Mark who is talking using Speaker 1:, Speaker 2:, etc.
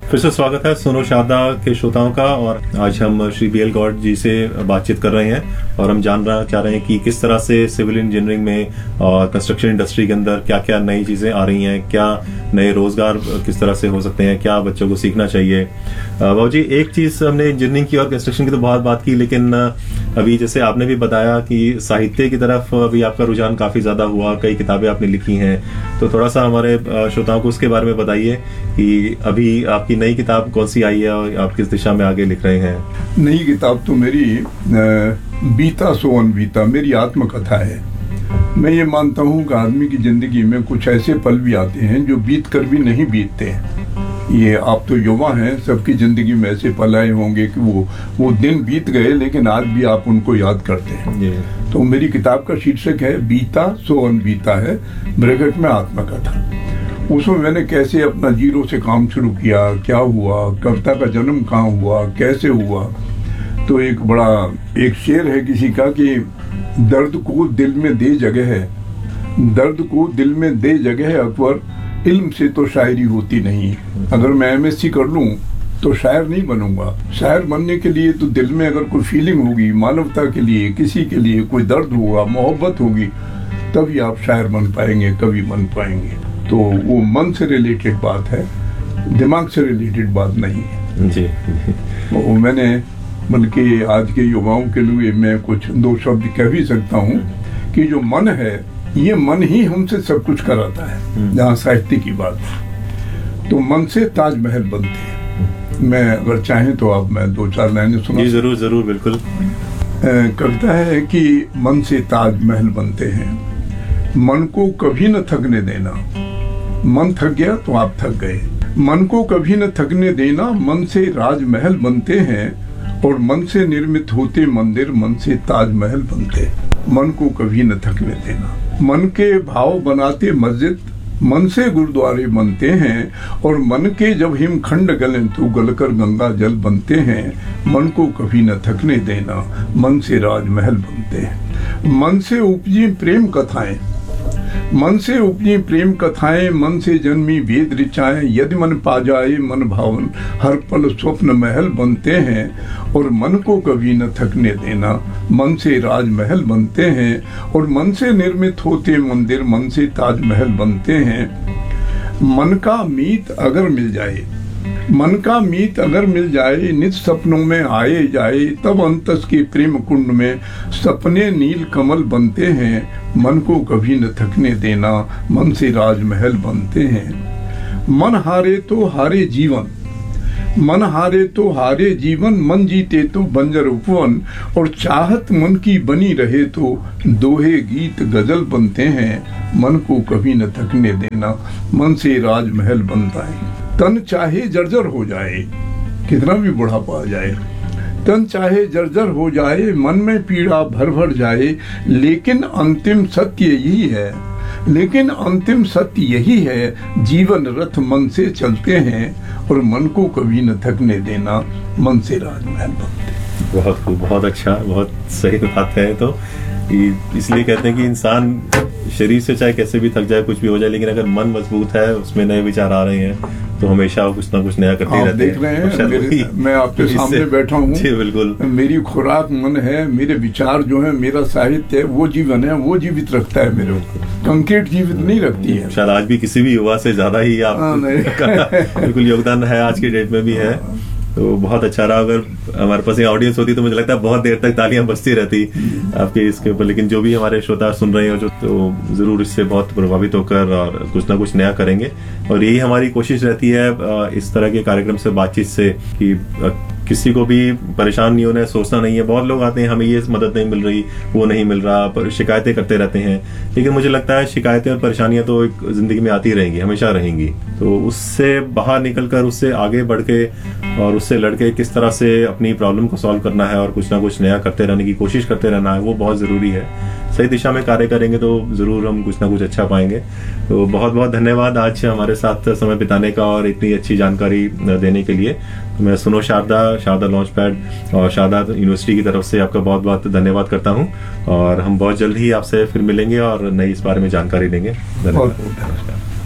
Speaker 1: फिर से स्वागत है सुनो शारदा के श्रोताओं का। और आज हम श्री BL गौड़ जी से बातचीत कर रहे हैं और हम जानना चाह रहे हैं कि किस तरह से सिविल इंजीनियरिंग में और कंस्ट्रक्शन इंडस्ट्री के अंदर क्या क्या नई चीजें आ रही हैं, क्या नए रोजगार किस तरह से हो सकते हैं, क्या बच्चों को सीखना चाहिए। बाबू जी, एक चीज हमने इंजीनियरिंग की और कंस्ट्रक्शन की तो बहुत बात की, लेकिन अभी जैसे आपने भी बताया कि साहित्य की तरफ अभी आपका रुझान काफी ज्यादा हुआ, कई किताबें आपने लिखी हैं, तो थोड़ा सा हमारे श्रोताओं को उसके बारे में बताइए कि अभी आपकी नई किताब कौन सी आई है और आप किस दिशा में आगे लिख रहे हैं।
Speaker 2: नई किताब तो मेरी बीता सो अनबीता मेरी आत्मकथा है। मैं ये मानता हूँ कि आदमी की जिंदगी में कुछ ऐसे पल भी आते हैं जो बीत कर भी नहीं बीतते हैं। ये आप तो युवा हैं, सबकी जिंदगी में ऐसे पल आए होंगे कि वो दिन बीत गए लेकिन आज भी आप उनको याद करते हैं। तो मेरी किताब का शीर्षक है बीता सो अनबीता है, ब्रैकेट में आत्मकथा। उसमें मैंने कैसे अपना जीरो से काम शुरू किया, क्या हुआ, कविता का जन्म कहाँ हुआ, कैसे हुआ। तो एक शेर है किसी का कि दर्द को दिल में दे जगह है, दर्द को दिल में दे जगह है अकबर, इल्म से तो शायरी होती नहीं। अगर मैं MSc कर लूं तो शायर नहीं बनूंगा। शायर बनने के लिए तो दिल में अगर कोई फीलिंग होगी, मानवता के लिए, किसी के लिए कोई दर्द होगा, मोहब्बत होगी, तभी आप शायर बन पाएंगे, कभी बन पाएंगे। तो वो मन से रिलेटेड बात है, दिमाग से रिलेटेड बात नहीं है
Speaker 1: जी।
Speaker 2: वो मैंने बल्कि आज के युवाओं के लिए मैं कुछ दो शब्द कह भी सकता हूँ कि जो मन है, ये मन ही हमसे सब कुछ कराता है। जहाँ साहित्य की बात है तो मन से ताजमहल बनते हैं। मैं अगर चाहें तो आप मैं 2-4 लाइनें सुना।
Speaker 1: जी जरूर जरूर, बिल्कुल।
Speaker 2: कविता है कि मन से ताजमहल बनते हैं, मन को कभी न थकने देना, मन थक गया तो आप थक गए। मन को कभी न थकने देना, मन से राजमहल बनते हैं और मन से निर्मित होते मंदिर, मन से ताजमहल बनते। मन को कभी न थकने देना, मन के भाव बनाते मस्जिद, मन से गुरुद्वारे बनते हैं और मन के जब हिमखंड गलें तो गलकर गंगा जल बनते हैं। मन को कभी न थकने देना, मन से राजमहल बनते हैं। मन से उपजी प्रेम कथाएं, मन से उपजी प्रेम कथाएं, मन से जन्मी वेद ऋचाएं, यदि मन पा जाए मन भावन, हर पल स्वप्न महल बनते हैं। और मन को कभी न थकने देना, मन से राजमहल बनते हैं और मन से निर्मित होते मंदिर, मन से ताजमहल बनते हैं। मन का मीत अगर मिल जाए, मन का मीत अगर मिल जाए, निज सपनों में आए जाए, तब अंतस के प्रेम कुंड में सपने नील कमल बनते हैं। मन को कभी न थकने देना, मन से राजमहल बनते हैं। मन हारे तो हारे जीवन, मन हारे तो हारे जीवन, मन जीते तो बंजर उपवन, और चाहत मन की बनी रहे तो दोहे गीत गजल बनते हैं। मन को कभी न थकने देना, मन से राजमहल बनता है। तन चाहे जर्जर हो जाए, कितना भी बुढ़ापा आ जाए, तन चाहे जर्जर हो जाए, मन में पीड़ा भर भर जाए, लेकिन अंतिम सत्य यही है, लेकिन अंतिम सत्य यही है, जीवन रथ मन से चलते हैं और मन को कभी न थकने देना, मन से राजमहल बनते।
Speaker 1: बहुत खूब, बहुत अच्छा, बहुत सही बात है। तो इसलिए कहते हैं कि इंसान शरीर से चाहे कैसे भी थक जाए, कुछ भी हो जाए, लेकिन अगर मन मजबूत है, उसमें नए विचार आ रहे हैं, तो हमेशा कुछ ना कुछ नया करते ही रहते हैं।
Speaker 2: देख रहे हैं मैं आपके सामने बैठा हूँ।
Speaker 1: जी बिल्कुल।
Speaker 2: मेरी खुराक मन है, मेरे विचार जो है, मेरा साहित्य है, वो जीवन है, वो जीवित रखता है मेरे को, कंक्रीट जीवित नहीं रखती है।
Speaker 1: शायद आज भी किसी भी युवा से ज्यादा ही आप बिल्कुल योगदान है, आज की डेट में भी है। तो बहुत अच्छा रहा। अगर हमारे पास ऑडियंस होती तो मुझे लगता है बहुत देर तक तालियां बजती रहती आपके इसके ऊपर, लेकिन जो भी हमारे श्रोता सुन रहे हैं जो, तो जरूर इससे बहुत प्रभावित होकर और कुछ ना कुछ नया करेंगे। और यही हमारी कोशिश रहती है इस तरह के कार्यक्रम से, बातचीत से, कि किसी को भी परेशान नहीं होना है, सोचना नहीं है। बहुत लोग आते हैं, हमें ये मदद नहीं मिल रही, वो नहीं मिल रहा, पर शिकायतें करते रहते हैं। लेकिन मुझे लगता है शिकायतें और परेशानियां तो एक जिंदगी में आती रहेंगी, हमेशा रहेंगी। तो उससे बाहर निकलकर, उससे आगे बढ़ के और उससे लड़के किस तरह से अपनी प्रॉब्लम को सॉल्व करना है और कुछ ना कुछ नया करते रहने की कोशिश करते रहना है, वो बहुत जरूरी है। सही दिशा में कार्य करेंगे तो जरूर हम कुछ ना कुछ अच्छा पाएंगे। तो बहुत बहुत धन्यवाद आज हमारे साथ समय बिताने का और इतनी अच्छी जानकारी देने के लिए। तो मैं सुनो शारदा लॉन्च पैड और शारदा यूनिवर्सिटी की तरफ से आपका बहुत बहुत धन्यवाद करता हूं, और हम बहुत जल्द ही आपसे फिर मिलेंगे और नई इस बारे में जानकारी देंगे। धन्यवाद।